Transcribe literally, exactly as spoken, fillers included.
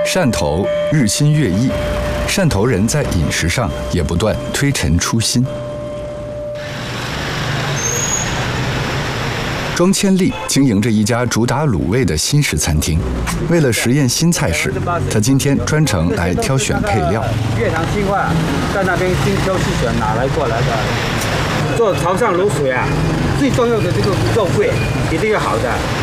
汕头日新月异，汕头人在饮食上也不断推陈出新。庄千丽经营着一家主打卤味的新式餐厅，为了实验新菜式，他今天专程来挑选配料。 越南青花在那边精挑细选拿来过来的，做潮汕卤水啊，最重要的这个肉桂一定要好的。